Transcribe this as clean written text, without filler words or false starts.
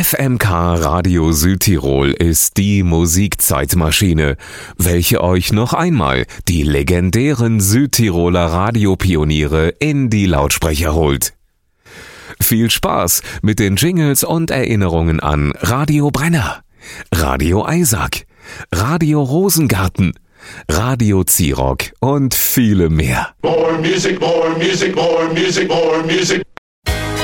FMK Radio Südtirol ist die Musikzeitmaschine, welche euch noch einmal die legendären Südtiroler Radiopioniere in die Lautsprecher holt. Viel Spaß mit den Jingles und Erinnerungen an Radio Brenner, Radio Eisack, Radio Rosengarten, Radio Zirock und viele mehr. More music, more music, more music, more music.